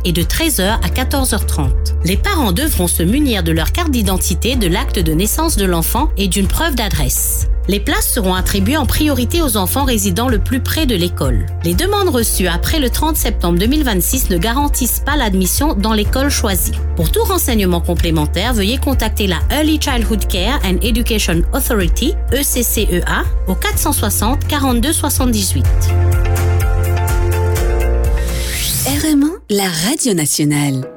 et de 13h à 14h30. Les parents devront se munir de leur carte d'identité, de l'acte de naissance de l'enfant et d'une preuve d'adresse. Les places seront attribuées en priorité aux enfants résidant le plus près de l'école. Les demandes reçues après le 30 septembre 2026 ne garantissent pas l'admission dans l'école choisie. Pour tout renseignement complémentaire, veuillez contacter la Early Childhood Care and Education Authority, ECCEA, au 460 42 78. RMA, la radio nationale.